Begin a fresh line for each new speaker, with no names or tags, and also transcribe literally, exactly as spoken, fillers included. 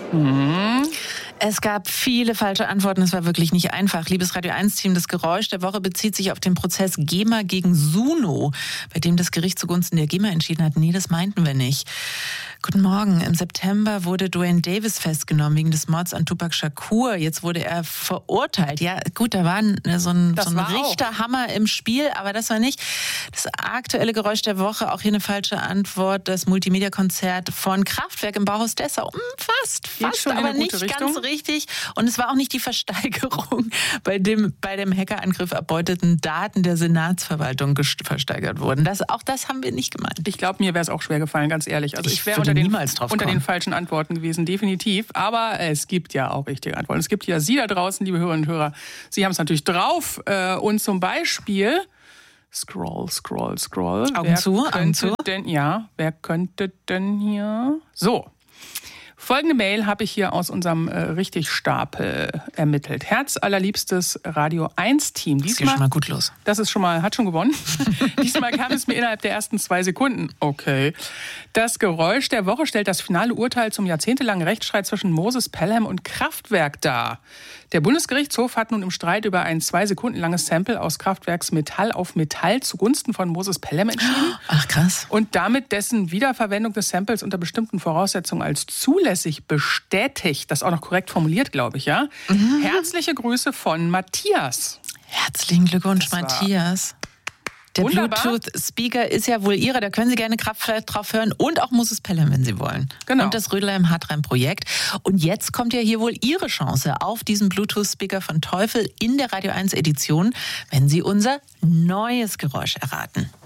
Mhm.
Es gab viele falsche Antworten, es war wirklich nicht einfach. Liebes Radio eins Team, das Geräusch der Woche bezieht sich auf den Prozess GEMA gegen Suno, bei dem das Gericht zugunsten der GEMA entschieden hat, nee, das meinten wir nicht. Guten Morgen. Im September wurde Duane Davis festgenommen wegen des Mords an Tupac Shakur. Jetzt wurde er verurteilt. Ja, gut, da war so ein, so ein Richterhammer im Spiel, aber das war nicht das aktuelle Geräusch der Woche. Auch hier eine falsche Antwort. Das Multimedia-Konzert von Kraftwerk im Bauhaus Dessau. Fast, fast, aber nicht
Richtung.
ganz richtig. Und es war auch nicht die Versteigerung, bei dem bei dem Hackerangriff erbeuteten Daten der Senatsverwaltung gest- versteigert wurden. Das, auch das haben wir nicht gemeint.
Ich glaube, mir wäre es auch schwer gefallen, ganz ehrlich. Also ich, ich wäre unter, den, unter den falschen Antworten gewesen, definitiv. Aber es gibt ja auch richtige Antworten. Es gibt ja Sie da draußen, liebe Hörerinnen und Hörer. Sie haben es natürlich drauf. Und zum Beispiel... Scroll, scroll, scroll.
Augen
wer
zu, Augen zu.
Denn, ja, wer könnte denn hier... So. Folgende Mail habe ich hier aus unserem äh, Richtigstapel ermittelt. Herzallerliebstes Radio eins Team.
Das geht schon mal gut los.
Das ist schon mal, hat schon gewonnen. Diesmal kam es mir innerhalb der ersten zwei Sekunden. Okay. Das Geräusch der Woche stellt das finale Urteil zum jahrzehntelangen Rechtsstreit zwischen Moses Pelham und Kraftwerk dar. Der Bundesgerichtshof hat nun im Streit über ein zwei Sekunden langes Sample aus Kraftwerks Metall auf Metall zugunsten von Moses Pelham entschieden.
Ach krass.
Und damit dessen Wiederverwendung des Samples unter bestimmten Voraussetzungen als zulässig bestätigt. Das ist auch noch korrekt formuliert, glaube ich, ja? Mhm. Herzliche Grüße von Matthias.
Herzlichen Glückwunsch, Matthias. Der Bluetooth-Speaker ist ja wohl Ihrer, da können Sie gerne Kraftwerk drauf hören und auch Moses Pelham, wenn Sie wollen.
Genau.
Und das Rödelheim-Hartreim-Projekt. Und jetzt kommt ja hier wohl Ihre Chance auf diesen Bluetooth-Speaker von Teufel in der Radio eins Edition, wenn Sie unser neues Geräusch erraten.